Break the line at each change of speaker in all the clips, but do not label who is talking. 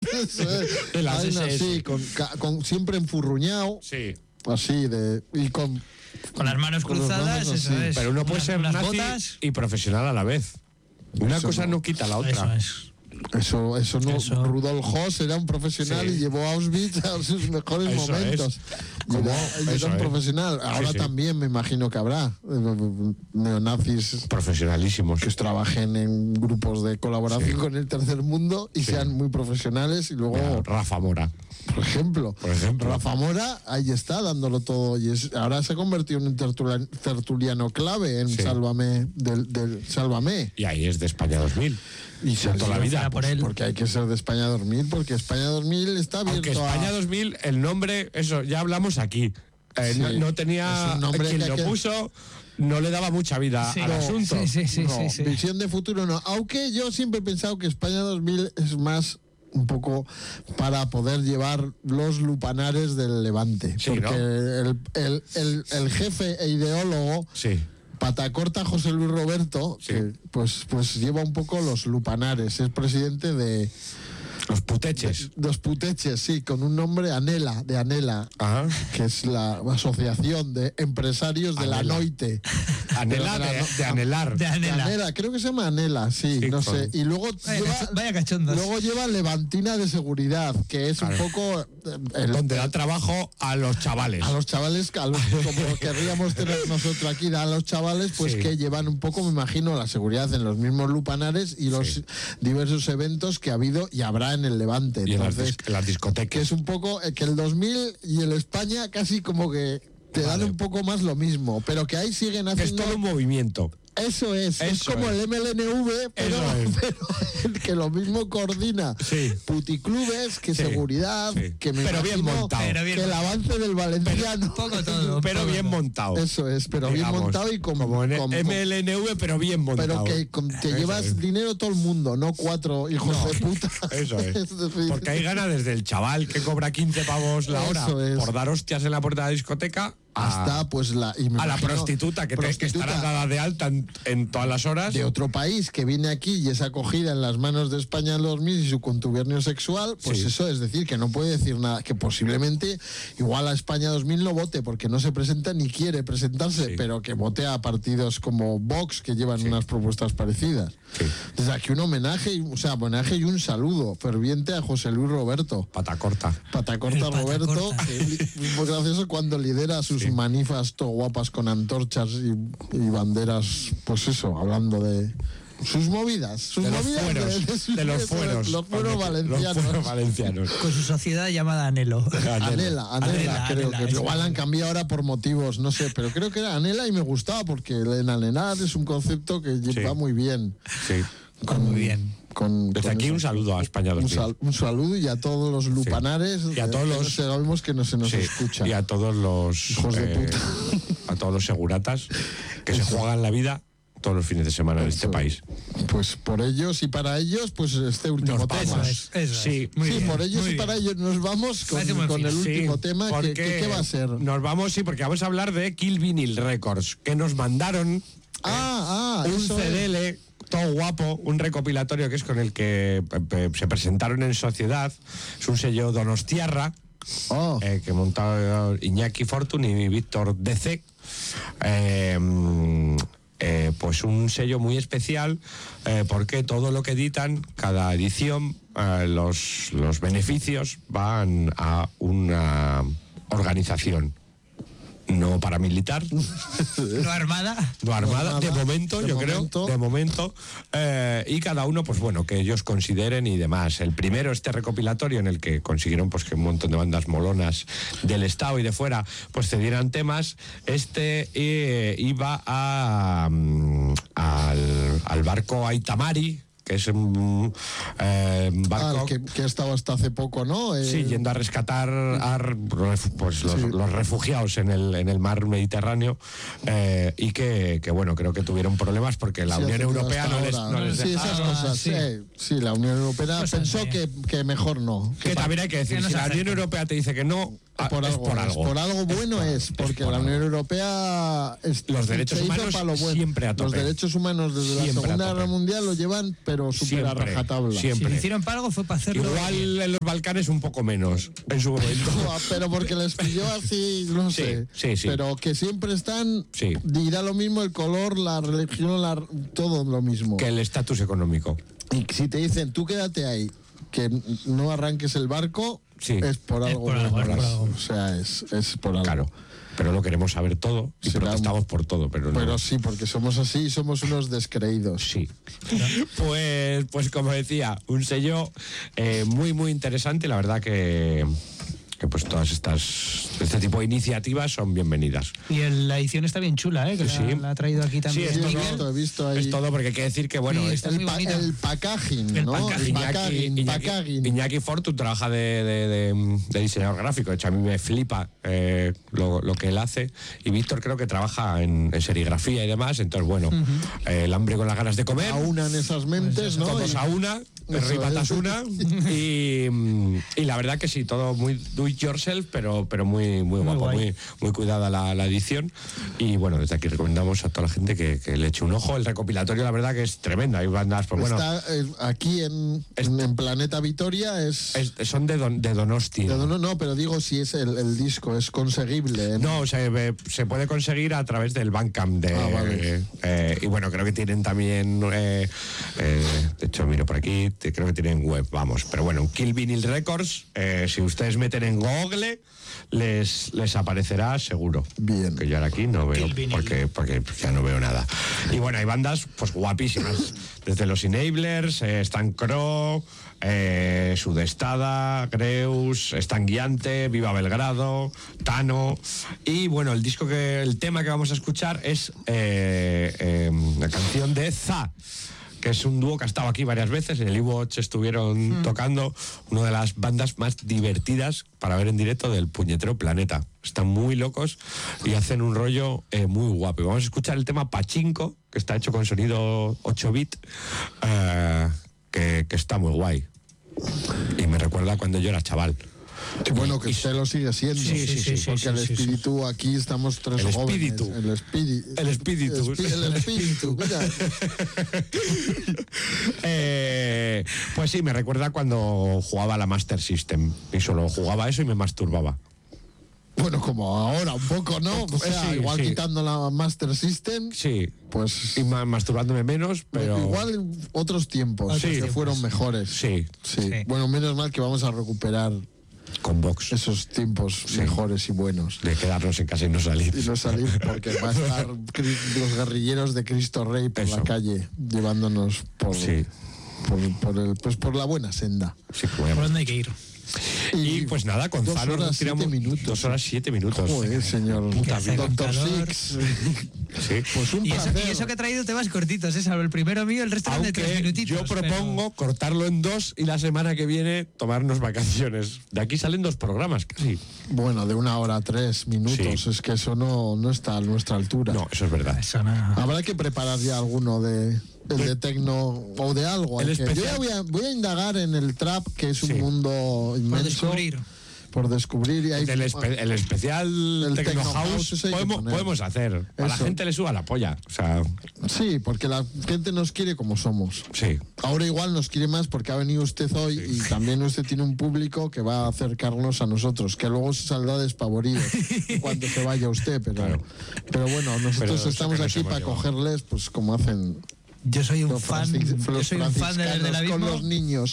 El
Vaina
ACS.
así, con siempre enfurruñado.
Sí.
Así
Con las manos
con las
cruzadas,
manos
eso
así.
es.
Pero uno puede ser
unas
nazi
botas.
y profesional a la vez. Una
Eso
cosa
no.
no quita la
Eso
otra.
es.
Eso no.
Eso.
Rudolf Höss era un profesional
Sí.
y llevó a Auschwitz a sus mejores
Eso
momentos.
es.
Era
Eso
un
es.
profesional. Ahora
sí.
también me imagino que habrá neonazis
Profesionalísimos.
que trabajen en grupos de colaboración con el tercer mundo y sean muy profesionales y luego,
Mira, Rafa Mora.
por ejemplo, Rafa Mora ahí está dándolo todo y ahora se ha convertido en un tertuliano clave en
Sí.
Sálvame del Sálvame.
Y ahí es de España 2000.
Y se
toda la vida.
Por él.
porque hay que ser de España 2000, porque España 2000 está abierto
Aunque España
a...
2000, el nombre, eso, ya hablamos aquí.
Sí.
No tenía...
Es un nombre
quien
que
lo
hay que-
puso no le daba mucha vida
Sí.
al
No,
asunto.
Sí.
Visión de futuro no. Aunque yo siempre he pensado que España 2000 es más un poco para poder llevar los lupanares del Levante.
Sí,
porque
¿no?
el jefe e ideólogo,
Sí.
Patacorta José Luis Roberto,
Sí.
que pues lleva un poco los lupanares. Es presidente de
Los puteches.
los puteches, sí, con un nombre Anela, de Anela.
Ajá.
Que es la asociación de empresarios de la
Anela.
Noite.
Anhela
De
anhelar.
De
De
Anela.
Anela, creo que se llama Anela, sí,
Sí,
no
con-
sé. Y luego
Vaya cachondos.
luego lleva Levantina de Seguridad, que es
Claro.
un poco
Donde da trabajo a los chavales.
a los chavales, como querríamos tener nosotros aquí, a los chavales, pues
Sí.
que llevan un poco, me imagino, la seguridad en los mismos lupanares y los
Sí.
diversos eventos que ha habido y habrá en el Levante.
Y en las,
Entonces,
en las
que
discotecas.
es un poco que el 2000 y el España casi como que te dan
Vale.
un poco más lo mismo, pero que ahí siguen
Es
haciendo...
todo un movimiento.
Eso es como
es.
el MLNV, pero,
Eso es.
pero el que lo mismo coordina
Sí.
puticlubes, que
Sí,
seguridad,
sí.
que me
Pero bien
imagino
montado.
Pero bien
que el avance del valenciano.
Poco todo.
Pero
poco
bien
todo.
montado.
Eso es, pero
Digamos,
bien montado y
como en MLNV, pero bien montado.
pero que te
Eso
llevas
es.
dinero todo el mundo, no 4 hijos
No,
de puta.
Eso es.
decir,
Porque hay ganas desde el chaval que cobra 15 pavos la hora
Eso es.
por dar hostias en la puerta de la discoteca
hasta pues y me
a la
imagino,
prostituta que estará dada de alta en todas las horas.
de otro país que viene aquí y es acogida en las manos de España en 2000 y su contubernio sexual, pues
Sí.
eso es decir, que no puede decir nada, que posiblemente igual a España 2000 no vote porque no se presenta ni quiere presentarse,
Sí.
pero que vote a partidos como Vox que llevan unas propuestas parecidas.
Sí.
Desde aquí un homenaje y un saludo ferviente a José Luis Roberto.
Pata corta.
Patacorta
El pata
Roberto,
corta.
que es muy gracioso cuando lidera sus manifas todo guapas con antorchas y banderas, pues eso, hablando de sus movidas. Sus
De los
movidas
fueros. De los fueros.
Los fueros valencianos.
Los fueros valencianos.
Con su sociedad llamada Anhelo.
Anela, creo
Anela,
que
eso.
igual han cambiado ahora por motivos, no sé, pero creo que era Anela y me gustaba porque el anelar es un concepto que
Sí.
va muy bien.
Sí.
Muy bien.
con
Desde aquí
eso.
un saludo a España 2000.
Un saludo y a todos los lupanares
Y a todos
que
los-
no sabemos que no se nos
Sí,
escucha.
y a todos los
Hijos de puta.
a todos los seguratas que se juegan la vida todos los fines de semana en este
Eso.
país.
Pues por ellos y para ellos, pues este último
Nos
tema.
vamos.
Eso es.
Sí.
Muy
Sí,
bien,
por ellos
muy
y para
bien.
ellos nos vamos
Parece buen
con el
fin.
último
Sí,
tema.
porque
¿Qué va a ser?
Nos vamos, sí, porque vamos a hablar de Kill Vinyl Records, que nos mandaron un
eso es.
CDL todo guapo, un recopilatorio que es con el que se presentaron en sociedad. Es un sello donostiarra
Oh,
que montaba Iñaki Fortun y Víctor DC. Pues un sello muy especial porque todo lo que editan, cada edición, los beneficios van a una organización no paramilitar,
No armada.
no armada,
armada,
de momento,
de
yo
momento.
creo, de momento, y cada uno, pues bueno, que ellos consideren y demás. El primero, este recopilatorio en el que consiguieron pues que un montón de bandas molonas del estado y de fuera, pues cedieran temas. Iba al barco Aitamari, que es un barco
que ha estado hasta hace poco, ¿no?
sí, yendo a rescatar los refugiados en el mar Mediterráneo y que bueno, creo que tuvieron problemas porque la
Sí,
Unión
hace
Europea
hasta
no
ahora.
les
Sí, esas
dejaba.
cosas.
sí.
Sí, la Unión Europea
Cosas
pensó
de-
que mejor no.
Que también hay que decir,
que no
si
se
la Unión
acercan.
Europea te dice que no,
Por
es
algo,
por algo.
por algo bueno es, porque
por
la
algo.
Unión Europea
Los derechos
se hizo
humanos
pa' lo bueno.
siempre a tope.
Los derechos humanos desde
Siempre
la
a
Segunda
tope.
Guerra Mundial lo llevan, pero pero súper a
Siempre,
rajatabla.
Si
siempre.
le hicieron para algo fue para hacerlo.
Igual en los Balcanes un poco menos, en su momento.
Pero porque les pilló así, no
Sí,
sé.
sí, sí.
Pero que siempre están,
Sí.
dirá lo mismo el color, la religión, todo lo mismo.
Que el estatus económico.
Y si te dicen, tú quédate ahí, que no arranques el barco,
Sí.
es por algo.
por algo,
bueno.
es por algo.
O sea, es por algo.
Claro. Pero lo queremos saber todo y
Será
protestamos por todo, pero no.
Pero sí, porque somos así y somos unos descreídos.
Sí. Pues como decía, un sello muy, muy interesante. La verdad que pues todas este tipo de iniciativas son bienvenidas.
Y la edición está bien chula, ¿eh? Que
Sí.
la ha traído aquí también.
Sí, es
Sí,
todo.
he visto ahí.
Es todo porque hay que decir que, bueno,
Sí,
es-
está muy bonita.
El packaging,
El
¿no?
packaging.
El packaging.
Iñaki Fortun trabaja de diseñador gráfico. De hecho, a mí me flipa lo que él hace. Y Víctor creo que trabaja en serigrafía y demás. Entonces, bueno, el hambre con las ganas de comer.
Aunan esas mentes, ¿no?
Todos
Y-
a una,
Eso
Rey
es.
Batasuna. Y la verdad que sí, todo muy do it yourself, pero muy guapo,
guay.
muy cuidada la edición. Y bueno, desde aquí recomendamos a toda la gente que le eche un ojo. El recopilatorio, la verdad que es tremendo. Hay bandas, pues bueno,
Está aquí en Planeta Vitoria
son de Donosti.
No, pero digo si es el disco, es conseguible.
No, se puede conseguir a través del Bandcamp.
Vale.
Y bueno, creo que tienen también, de hecho, miro por aquí, creo que tienen web, vamos. Pero bueno, Kill Vinyl Records, si ustedes meten en Google, les aparecerá seguro.
Bien.
Que yo ahora aquí no veo,
Kill Vinyl.
porque ya no veo nada. Y bueno, hay bandas pues guapísimas. Desde los Enablers, Stan Crow, Sudestada, Greus, Stan Guiante, Viva Belgrado, Tano. Y bueno, el tema que vamos a escuchar es la canción de Za, que es un dúo que ha estado aquí varias veces. En el Iwatch estuvieron tocando, una de las bandas más divertidas para ver en directo del puñetero planeta. Están muy locos y hacen un rollo muy guapo. Y vamos a escuchar el tema Pachinko, que está hecho con sonido 8-bit, que está muy guay. Y me recuerda cuando yo era chaval.
Que bueno, que usted lo sigue siendo.
Sí,
porque el
sí.
espíritu, aquí estamos tres
El
jóvenes.
espíritu.
El espíritu.
El espíritu.
El espíritu. Mira.
Pues sí, me recuerda cuando jugaba a la Master System. Y solo jugaba eso y me masturbaba.
Bueno, como ahora un poco, ¿no? O sea,
Sí,
igual
sí.
quitando la Master System,
Sí.
pues
Y masturbándome menos, pero...
igual otros tiempos
Sí.
que fueron mejores.
Sí,
Sí.
Sí.
Bueno, menos mal que vamos a recuperar
con Vox.
esos tiempos mejores y buenos.
De quedarnos en casa y no salir.
Y no salir porque va a estar los guerrilleros de Cristo Rey por
Eso.
la calle llevándonos
Sí.
por la buena senda.
Sí, que voy a-
¿Por dónde hay que ir?
Y pues nada, con
2
Zano
horas,
nos tiramos
7 minutos.
2 horas 7 minutos.
Joder, señor
Puta
hace
vida.
con
Doctor
calor.
Six.
Sí.
Pues un
Y eso,
placer.
y eso que he traído temas cortitos, ¿eh? Salvo el primero mío, el resto eran de 3
Aunque
minutitos.
yo propongo cortarlo en 2 y la semana que viene tomarnos vacaciones. De aquí salen 2 programas, casi.
Bueno, de 1 hora 3 minutos.
Sí.
Es que eso no está a nuestra altura.
No, eso es verdad.
Pero eso no.
Habrá que preparar ya alguno de tecno o de algo.
El
Hay que- yo
especial-
ya voy a indagar en el trap, que es
Sí.
un mundo
Por
inmenso.
descubrir.
Por descubrir. Y hay,
El especial
El
Techno
Techno
House
House, ese hay que poner.
podemos hacer. A la
Eso.
gente le suba la polla. O sea,
Sí, porque la gente nos quiere como somos.
sí.
Ahora igual nos quiere más porque ha venido usted hoy y también usted tiene un público que va a acercarnos a nosotros, que luego se saldrá despavorido cuando se vaya usted, pero,
Claro.
pero bueno, nosotros
Pero eso
estamos
que nos
aquí
hemos
para
llevado.
cogerles pues como hacen
Yo soy un
los
fan. Yo soy un fan de Desde el
franciscanos con
Abismo.
los niños.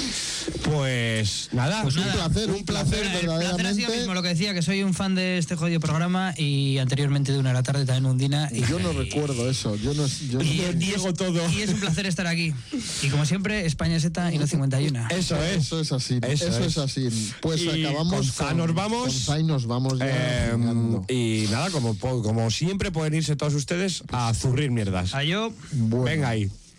Pues nada,
Pues
Nada,
un placer
El placer ha sido
verdaderamente.
mismo, lo que decía, que soy un fan de este jodido programa y anteriormente de 1 de la tarde también Undina. Y,
Yo no recuerdo eso, yo no
y
todo.
Y es un placer estar aquí. Y como siempre, España Z y no 51.
eso es.
Eso es así,
Eso
eso
es.
es así. Pues
Y
acabamos
con Zá nos vamos.
Con Zá y nos vamos ya. terminando.
Y nada, como siempre pueden irse todos ustedes a zurrir mierdas.
A yo.
Bueno.
Venga ahí.